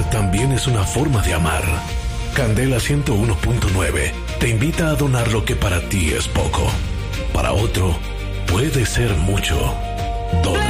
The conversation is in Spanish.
también es una forma de amar. Candela 101.9 te invita a donar lo que para ti es poco. Para otro puede ser mucho. Dona.